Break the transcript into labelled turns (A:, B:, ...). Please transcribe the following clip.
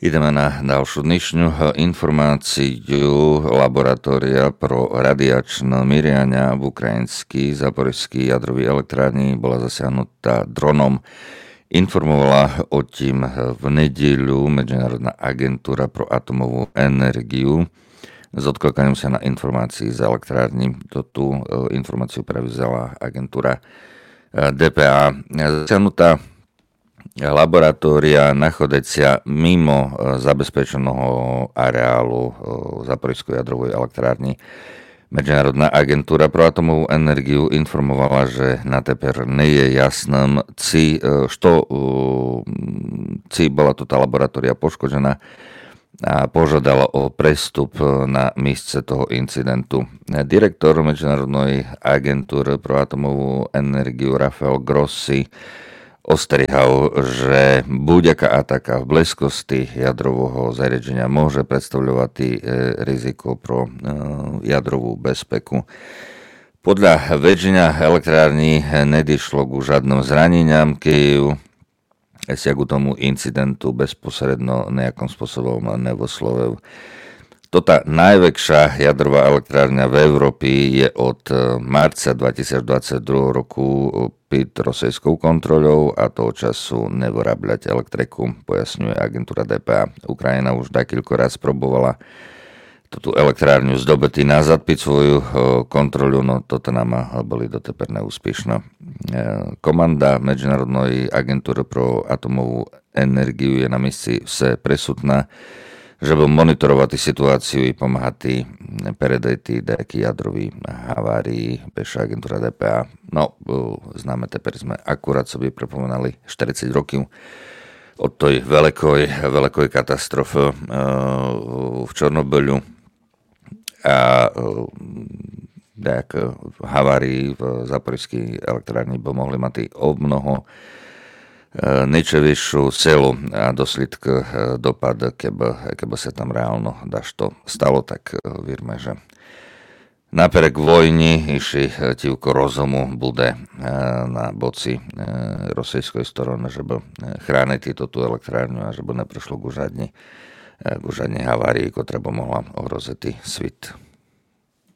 A: Ideme na ďalšiu dnešnú informáciu. Laboratória pro radiačné mierenia v ukrajinskej Záporižskej jadrovej elektrárni bola zasiahnutá dronom. Informovala o tým v nedeľu Medzinárodná agentúra pro atomovú energiu s odklikaním sa na informácií z elektrárni. Tú informáciu prevzala agentúra DPA. Zasiahnutá laboratória nachodecia mimo zabezpečeného areálu Záporižskej jadrovej elektrárni. Medzinárodná agentúra pro atomovú energiu informovala, že na teper nie je jasným, či bola tu tá laboratória poškodená a požiadala o prestup na mieste toho incidentu. Direktor Medzinárodnej agentúry pro atomovú energiu Rafael Grossi ostrihal, že buďaká ataka v blízkosti jadrového zariadenia môže predstavľovať riziko pro jadrovú bezpeku. Podľa vedenia elektrární nedišlo ku žiadnym zraneniam, keď sa k tomu incidentu bezposredno nejakým spôsobom nevoslovil. Tota najväčšia jadrová elektrárňa v Európe je od marca 2022 roku pod rosejskou kontroľou a toho času nevyrábľať elektriku, pojasňuje agentúra DPA. Ukrajina už dakýľko raz probovala tú elektrárňu zdobety nazad pod svoju kontrolu, no toto nám boli doteper neúspešné. Komanda Medzinárodnej agentúry pro atomovú energiu je na mieste vse presutná, že budú monitorovať situáciu i pomáhať predejť nejaký jadrový havárii, píše agentúra DPA. No, známe, teper sme akurát sobie pripomenali 40 rokov od tej veľkej katastrofy v Čornobyľu a nejaké havárii v Záporižskej elektrárni by mohli mať o mnoho ničevišu silu a dosledk dopad, keby sa tam reálno dašto stalo, tak vírme, že napriek vojni iši tívko rozumu bude na boci rosejskej strany, že by chrániť tú elektrárňu a že by neprišlo k žiadnej havárii, ktorá by mohla ohroziť svit.